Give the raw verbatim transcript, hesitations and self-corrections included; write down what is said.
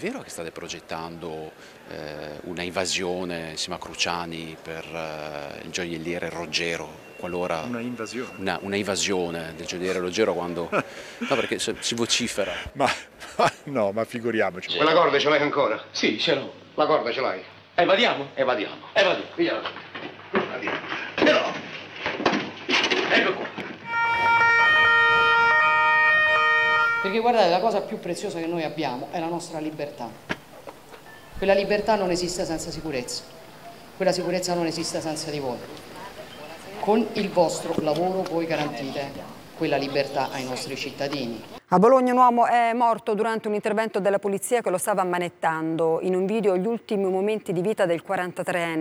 vero che state progettando eh, una invasione insieme a Cruciani per eh, il gioielliere Roggero? Qualora una invasione? Una, una invasione del gioielliere Roggero quando... no, perché si vocifera. Ma, ma no, ma figuriamoci. Quella corda ce l'hai ancora? Sì, ce l'ho. La corda ce l'hai? Evadiamo? Evadiamo. Evadiamo. Via. Evadiamo. Però. Ecco qua. Perché guardate, la cosa più preziosa che noi abbiamo è la nostra libertà. Quella libertà non esiste senza sicurezza. Quella sicurezza non esiste senza di voi. Con il vostro lavoro voi garantite quella libertà ai nostri cittadini. A Bologna un uomo è morto durante un intervento della polizia che lo stava ammanettando. In un video gli ultimi momenti di vita del quarantatreenne.